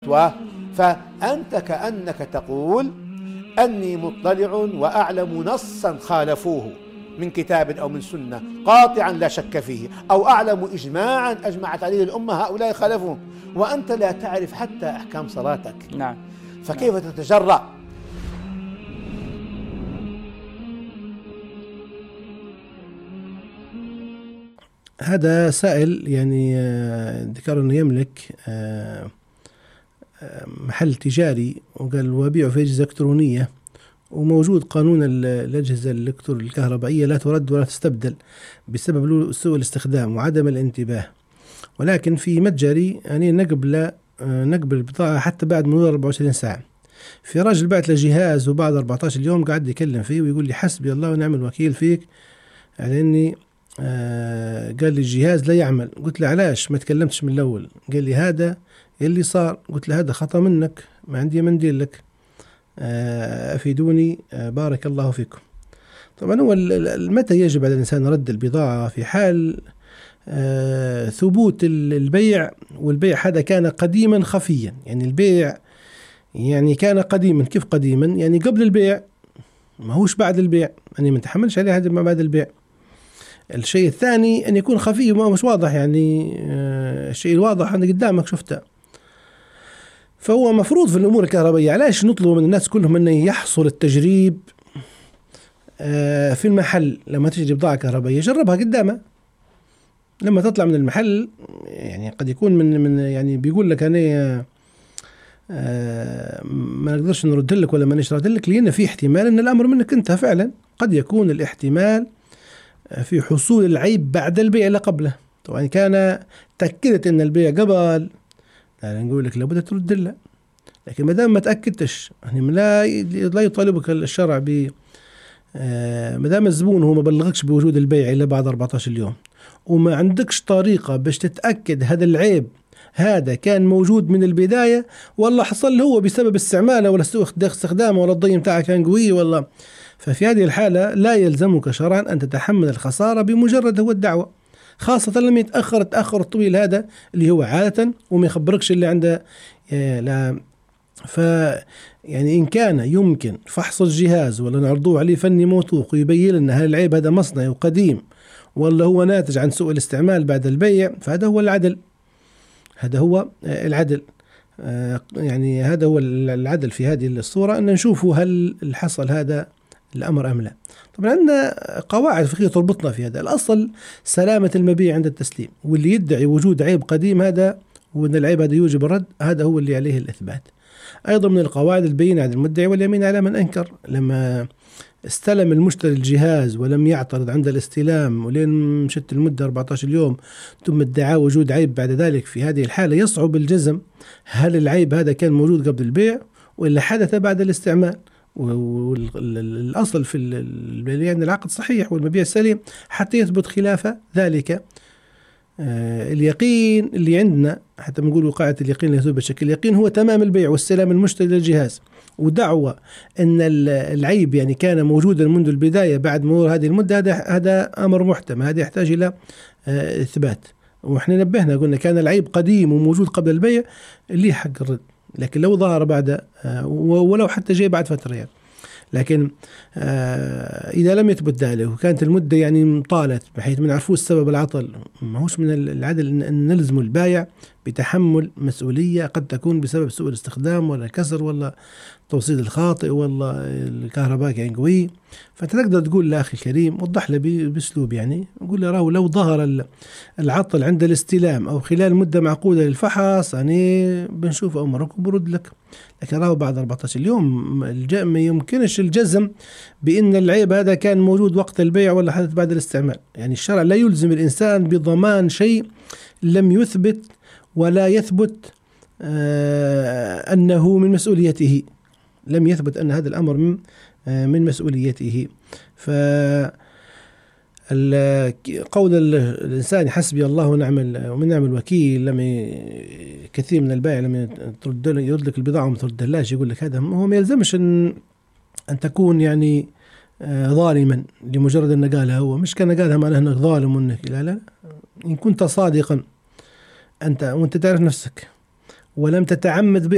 فتوى، فأنت كأنك تقول أني مطلع وأعلم نصا خالفوه من كتاب أو من سنة قاطعا لا شك فيه، أو أعلم إجماعا أجمعت عليه الأمة هؤلاء خالفوه، وأنت لا تعرف حتى أحكام صلاتك. نعم. فكيف تتجرأ؟ هذا سائل يعني ذكر أنه يملك محل تجاري، وقال وبيع في أجهزة إلكترونية، وموجود قانون الأجهزة الكهربائية لا ترد ولا تستبدل بسبب سوء الاستخدام وعدم الانتباه، ولكن في متجري يعني نقبل البضاعة حتى بعد مرور 24 ساعة. في راجل بعت له جهاز وبعد 14 يوم قاعد يكلم فيه ويقول لي حسبي الله ونعم الوكيل فيك، يعني اني قال لي الجهاز لا يعمل. قلت له علاش ما تكلمتش من الأول؟ قال لي هذا اللي صار. قلت له هذا خطأ منك، ما عندي منديل لك، أفيدوني بارك الله فيكم. طبعا هو متى يجب على الإنسان رد البضاعة؟ في حال ثبوت البيع، والبيع هذا كان قديما خفيا. يعني البيع يعني كان قديما. كيف قديما؟ يعني قبل البيع، ما هوش بعد البيع، يعني ما تحملش عليه هذا ما بعد البيع. الشيء الثاني أن يكون خفي وما مش واضح، يعني الشيء الواضح أنا قدامك شفته. فهو مفروض في الأمور الكهربائية علاش نطلب من الناس كلهم أن يحصل التجريب في المحل. لما تجري بضاعة كهربائية جربها قدامه، لما تطلع من المحل يعني قد يكون من يعني بيقول لك أنا ما نقدرش نرد لك ولا ما نشرد لك، لأن في احتمال أن الأمر منك أنت فعلا. قد يكون الاحتمال في حصول العيب بعد البيع لا قبله. طبعا كان تأكدت أن البيع قبل، لا نقول لك لابد ترد له. لكن ما دام ما تأكدتش، يعني لا يطالبك الشرع ب ما دام الزبون هو ما بلغكش بوجود البيع إلا بعد 14 يوم، وما عندكش طريقة باش تتأكد هذا العيب هذا كان موجود من البداية ولا حصل هو بسبب استعماله ولا سوء استخدامه ولا الضي متاعه كان قوي ولا. ففي هذه الحالة لا يلزمك شرعا أن تتحمل الخسارة بمجرد هو الدعوة، خاصة لما يتأخر التأخر الطويل هذا اللي هو عادة وما يخبركش اللي عنده لا. يعني إن كان يمكن فحص الجهاز ولا نعرضوه عليه فني موثوق ويبين لنا هل العيب هذا مصنعي وقديم ولا هو ناتج عن سوء الاستعمال بعد البيع، فهذا هو العدل. هذا هو العدل. يعني هذا هو العدل في هذه الصورة، أن نشوفوا هل حصل هذا الأمر أم لا. طبعا عندنا قواعد فقهية تربطنا في هذا. الأصل سلامة المبيع عند التسليم، واللي يدعي وجود عيب قديم هذا وأن العيب هذا يوجب الرد، هذا هو اللي عليه الإثبات. أيضا من القواعد البينة على المدعي واليمين على من أنكر. لما استلم المشتري الجهاز ولم يعترض عند الاستلام ولين مشت المدة 14 يوم ثم ادعى وجود عيب بعد ذلك، في هذه الحالة يصعب الجزم هل العيب هذا كان موجود قبل البيع ولا حدث بعد الاستعمال. والأصل في يعني العقد صحيح والمبيع سليم حتى يثبت خلاف ذلك. اليقين اللي عندنا حتى بنقول قاعدة اليقين اللي يثبت شكل اليقين هو تمام البيع واستلام المشتري للجهاز، ودعوة أن العيب يعني كان موجودا منذ البداية بعد مرور هذه المدة، هذا أمر محتمل، هذا يحتاج إلى إثبات. وإحنا نبهنا قلنا كان العيب قديم وموجود قبل البيع اللي حق الرد، لكن لو ظهر بعد ولو حتى جاي بعد فترة يعني. لكن إذا لم يثبت ذلك وكانت المدة يعني طالت بحيث من عرفوا السبب العطل، ما هوش من العدل أن نلزم البائع بتحمل مسؤولية قد تكون بسبب سوء الاستخدام ولا كسر ولا توصيل الخاطئ ولا الكهرباء كان قوي. فأنت تقدر تقول لأخي الكريم وضح له بأسلوب، يعني نقول له لو ظهر العطل عند الاستلام أو خلال مدة معقولة للفحص يعني بنشوف أمرك وبرد لك. لكن راهو بعد 14 يوم ما يمكنش الجزم بأن العيب هذا كان موجود وقت البيع ولا حدث بعد الاستعمال. يعني الشرع لا يلزم الإنسان بضمان شيء لم يثبت ولا يثبت أنه من مسؤوليته، لم يثبت أن هذا الأمر من مسؤوليته. قول الإنسان حسبي الله ومن نعم الوكيل، لما كثير من البائع لما يرد لك البضاعة وما تردهاش يقول لك هذا هو ما يلزمش أن تكون يعني ظالما لمجرد أن قالها هو، مش كان قالها معناه أنك ظالم وأنك لا. إن كنت صادقا أنت وأنت تعرف نفسك ولم تتعمد